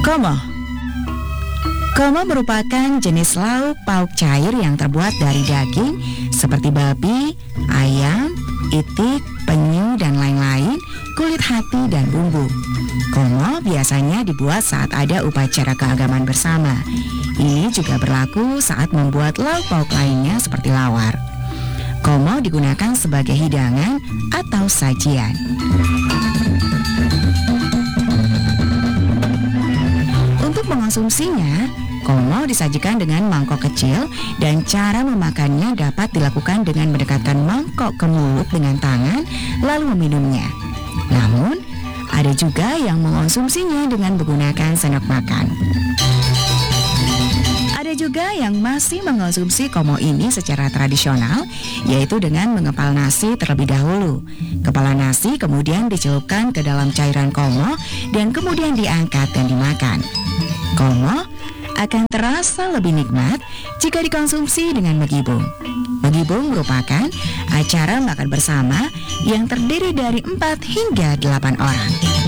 Komo. Komo merupakan jenis lauk pauk cair yang terbuat dari daging seperti babi, ayam, itik, penyu, dan lain-lain, kulit hati, dan bumbu. Komo biasanya dibuat saat ada upacara keagamaan bersama. Ini juga berlaku saat membuat lauk pauk lainnya seperti lawar. Komo digunakan sebagai hidangan atau sajian. Untuk mengonsumsinya, komo disajikan dengan mangkok kecil dan cara memakannya dapat dilakukan dengan mendekatkan mangkok ke mulut dengan tangan lalu meminumnya. Namun, ada juga yang mengonsumsinya dengan menggunakan sendok makan. Ada juga yang masih mengonsumsi komo ini secara tradisional, yaitu dengan mengepal nasi terlebih dahulu. Kepala nasi kemudian dicelupkan ke dalam cairan komo dan kemudian diangkat dan dimakan. Komo akan terasa lebih nikmat jika dikonsumsi dengan megibung. Megibung merupakan acara makan bersama yang terdiri dari 4 hingga 8 orang.